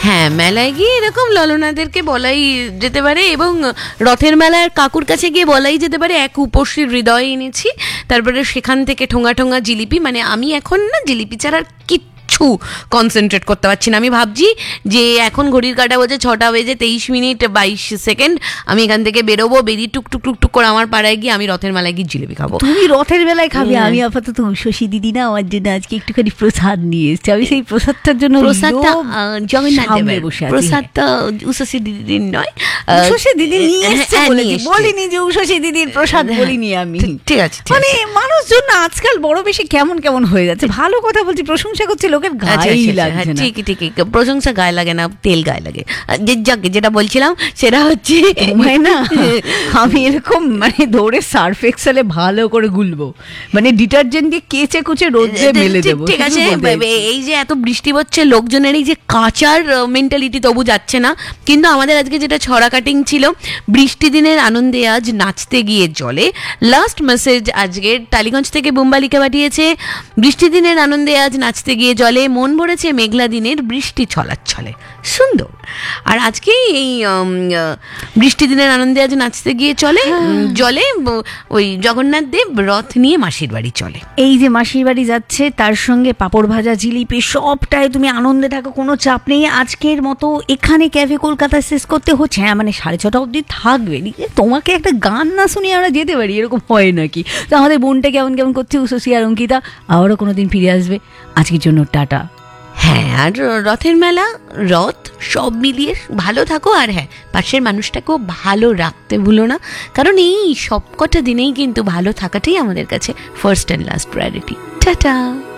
হ্যাঁ, মেলায় গিয়ে এরকম ললনাদেরকে বলাই যেতে পারে, এবং রথের মেলার কাকুর কাছে গিয়ে বলাই যেতে পারে এক উপশ্রীর হৃদয় এনেছি। তারপরে সেখান থেকে ঠোঙা ঠোঙা জিলিপি, মানে আমি এখন না জিলিপি ছাড়া আর কিচ্ছু কনসেন্ট্রেট করতে পারছি না। আমি ভাবছি যে এখন ঘড়ির কাঁটা বাজে 6:23:22, আমি এখান থেকে বেরোবো, বেরিয়ে টুকটুক টুকটুক করে আমার পাড়ায় গিয়ে আমি রথের মেলায় গিয়ে জিলিপি খাবো। তুমি রথের বেলায় খাবে, আমি আপাতত শশী দিদি না আমার জন্য আজকে একটুখানি প্রসাদ নিয়ে এসেছি। আমি সেই প্রসাদটার জন্য প্রসাদটা জগন্নাথ দেবের বসে আছি। প্রসাদটা উষসী দিদির নয়, উষসী দিদি নিয়ে এসেছে, বলিনি যে উষসী দিদির প্রসাদ বলিনি আমি। ঠিক আছে, মানে মানুষজন আজকাল বড় বেশি কেমন কেমন হয়ে যাচ্ছে। ভালো কথা বলছি, প্রশংসা করছি, লোকের গায়ে লাগছে না। ঠিকই ঠিকই, প্রশংসা গায়ে লাগে না, তেল গায়ে লাগে। যেটা বলছিলাম সেটা হচ্ছে না, আমি এরকম মানে দৌড়ে সার্ফ এক্সেলে ভালো করে গুলবো, মানে ডিটারজেন্ট দিয়ে কেচে কুচে রোদে মেলে দেবো। ঠিক আছে, এই যে এত বৃষ্টি হচ্ছে, লোকজনের এই যে কাঁচার মেন্টালিটি তবু যাচ্ছে না। কিন্তু আমাদের আজকে যেটা ছড়া কাটিং ছিল, বৃষ্টি দিনের আনন্দে আজ নাচতে গিয়ে জলে। লাস্ট মেসেজ আজকের টালিগঞ্জ থেকে বুম্বা লিখে পাঠিয়েছে, বৃষ্টি দিনের আনন্দে আজ নাচতে গিয়ে জলে, মন ভরেছে মেঘলা দিনের বৃষ্টি ছলাচ্ছলে। সুন্দর। আর আজকে এই বৃষ্টি দিনের আনন্দে আজ নাচতে গিয়ে চলে জলে, ওই জগন্নাথ দেব রথ নিয়ে মাসির বাড়ি চলে। এই যে মাসির বাড়ি যাচ্ছে, তার সঙ্গে পাঁপড় ভাজা, জিলিপি, সবটাই তুমি আনন্দে থাকো, কোনো চাপ নেই। আজকের মতো এখানে ক্যাফে কলকাতা শেষ করতে হচ্ছে, হ্যাঁ মানে 6:30 অবধি থাকবে। তোমাকে একটা গান না শুনিয়ে আমরা যেতে পারি, এরকম হয় নাকি? তো আমাদের বোনটা কেমন কেমন করছে, উষসী আর অঙ্কিতা আবারও কোনোদিন ফিরে আসবে। আজকের জন্য টাটা। হ্যাঁ, আর রথের মেলা, রথ সব মিলিয়ে ভালো থাকো। আর হ্যাঁ, পাশের মানুষটাকেও ভালো রাখতে ভুলো না, কারণ এই সব কটা দিনেই কিন্তু ভালো থাকাটাই আমাদের কাছে first and last priority. Tata.